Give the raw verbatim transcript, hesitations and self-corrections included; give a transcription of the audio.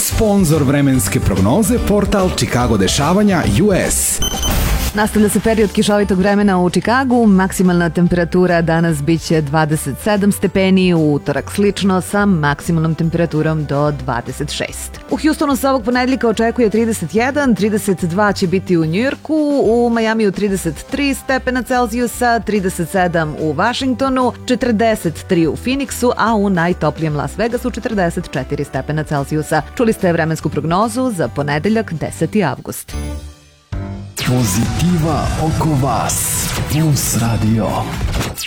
Sponzor vremenske prognoze portal Chicago dešavanja U S. Nastavlja se period kišovitog vremena u Čikagu, maksimalna temperatura danas biće dvadeset sedam stepeni, u utorak slično sa maksimalnom temperaturom do dvadeset šest. U Houstonu se ovog ponedjeljka očekuje trideset jedan, trideset dva će biti u Njujorku, u Majamiju trideset tri stepena Celzijusa, trideset sedam u Vašingtonu, četrdeset tri u Phoenixu, a u najtoplijem Las Vegasu četrdeset četiri stepena Celzijusa. Čuli ste vremensku prognozu za ponedeljak deseti avgust. Pozitiva oko vas. Plus Radio.